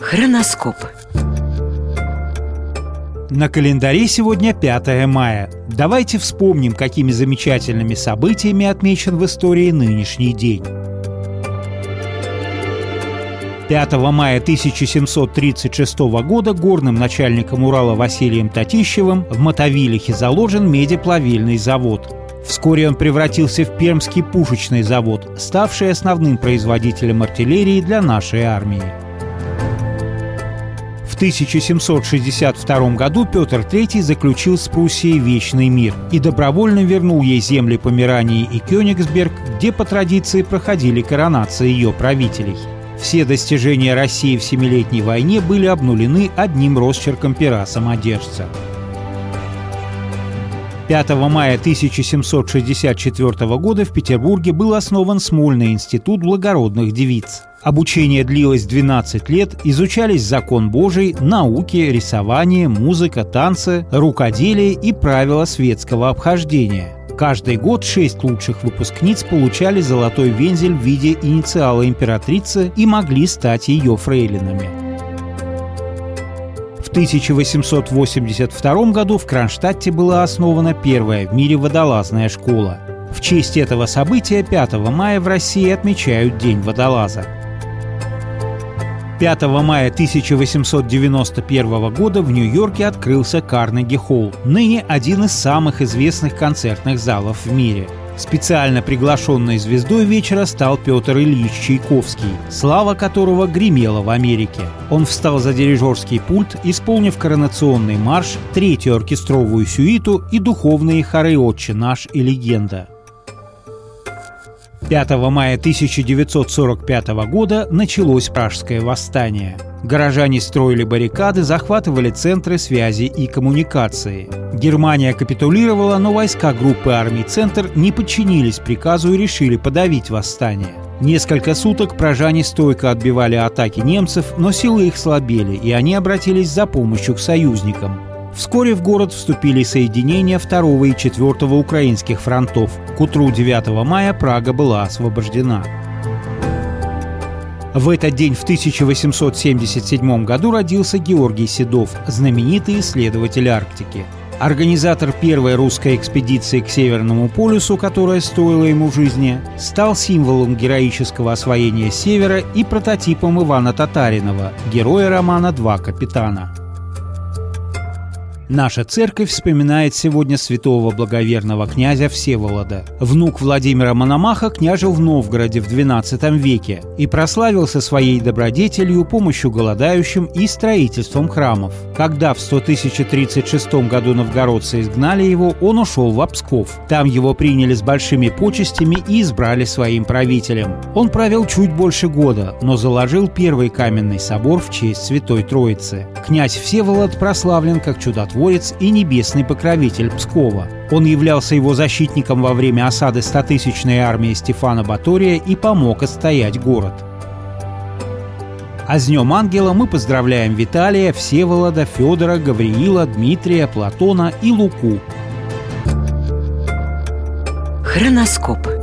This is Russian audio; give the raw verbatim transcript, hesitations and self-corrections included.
Хроноскоп. На календаре сегодня пятое мая. Давайте вспомним, какими замечательными событиями отмечен в истории нынешний день. пятого мая тысяча семьсот тридцать шестого года горным начальником Урала Василием Татищевым в Мотовилихе заложен медиплавильный завод. Вскоре он превратился в Пермский пушечный завод, ставший основным производителем артиллерии для нашей армии. В тысяча семьсот шестьдесят втором году Петр Третий заключил с Пруссией вечный мир и добровольно вернул ей земли Померании и Кёнигсберг, где по традиции проходили коронации ее правителей. Все достижения России в Семилетней войне были обнулены одним росчерком пера самодержца. пятого мая тысяча семьсот шестьдесят четвёртого года в Петербурге был основан Смольный институт благородных девиц. Обучение длилось двенадцать лет, изучались закон Божий, науки, рисование, музыка, танцы, рукоделие и правила светского обхождения. Каждый год шесть лучших выпускниц получали золотой вензель в виде инициала императрицы и могли стать ее фрейлинами. В тысяча восемьсот восемьдесят втором году в Кронштадте была основана первая в мире водолазная школа. В честь этого события пятого мая в России отмечают День водолаза. пятого мая тысяча восемьсот девяносто первого года в Нью-Йорке открылся Карнеги-холл, ныне один из самых известных концертных залов в мире. Специально приглашенной звездой вечера стал Петр Ильич Чайковский, слава которого гремела в Америке. Он встал за дирижерский пульт, исполнив коронационный марш, третью оркестровую сюиту и духовные хоры «Отче наш» и «Легенда». пятого мая тысяча девятьсот сорок пятого года началось Пражское восстание. Горожане строили баррикады, захватывали центры связи и коммуникации. Германия капитулировала, но войска группы армий «Центр» не подчинились приказу и решили подавить восстание. Несколько суток пражане стойко отбивали атаки немцев, но силы их слабели, и они обратились за помощью к союзникам. Вскоре в город вступили соединения второго и четвёртого украинских фронтов. К утру девятого мая Прага была освобождена. В этот день в тысяча восемьсот семьдесят седьмом году родился Георгий Седов, знаменитый исследователь Арктики. Организатор первой русской экспедиции к Северному полюсу, которая стоила ему жизни, стал символом героического освоения Севера и прототипом Ивана Татаринова, героя романа «Два капитана». Наша церковь вспоминает сегодня святого благоверного князя Всеволода. Внук Владимира Мономаха княжил в Новгороде в двенадцатом веке и прославился своей добродетелью, помощью голодающим и строительством храмов. Когда в сто тысяча тридцать шестом году новгородцы изгнали его, он ушел в Псков. Там его приняли с большими почестями и избрали своим правителем. Он правил чуть больше года, но заложил первый каменный собор в честь Святой Троицы. Князь Всеволод прославлен как чудотворец и небесный покровитель Пскова. Он являлся его защитником во время осады стотысячной армии Стефана Батория и помог отстоять город. А с Днем Ангела мы поздравляем Виталия, Всеволода, Федора, Гавриила, Дмитрия, Платона и Луку. Хроноскоп.